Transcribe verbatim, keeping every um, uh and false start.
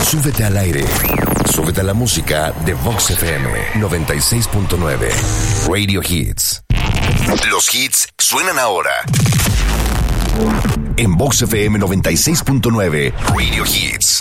Súbete al aire. Súbete a la música de Vox F M noventa y seis punto nueve. Radio Hits. Los hits suenan ahora. En Vox F M noventa y seis punto nueve. Radio Hits.